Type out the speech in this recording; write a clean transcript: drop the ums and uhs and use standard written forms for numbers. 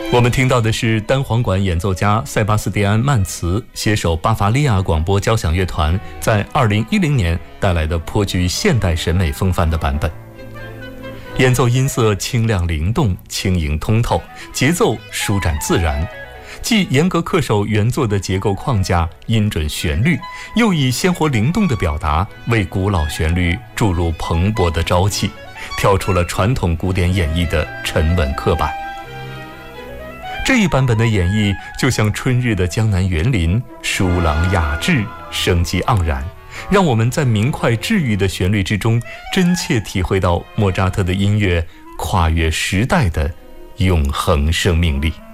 我们听到的是单簧管演奏家塞巴斯蒂安·曼茨携手巴伐利亚广播交响乐团在2010年带来的颇具现代审美风范的版本。演奏音色清亮灵动，轻盈通透，节奏舒展自然，既严格恪守原作的结构框架，音准旋律，又以鲜活灵动的表达为古老旋律注入蓬勃的朝气，跳出了传统古典演绎的沉稳刻板。这一版本的演绎就像春日的江南园林，疏朗雅致，生机盎然，让我们在明快治愈的旋律之中，真切体会到莫扎特的音乐跨越时代的永恒生命力。